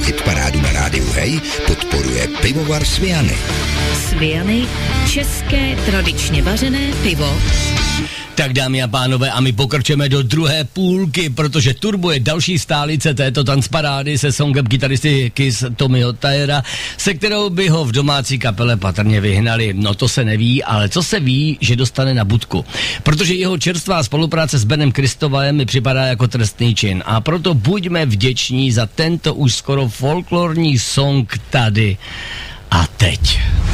hitparádu na rádiu Hej podporuje pivovar Sviany. Sviany, české tradičně vařené pivo. Tak dámy a pánové, a my pokračujeme do druhé půlky, protože Turbo je další stálice této tanzparády se songem kytaristy Kiss Tommyho Tyra, se kterou by ho v domácí kapele patrně vyhnali. No to se neví, ale co se ví, že dostane na budku. Protože jeho čerstvá spolupráce s Benem Kristovalem mi připadá jako trestný čin. A proto buďme vděční za tento už skoro folklorní song tady a teď.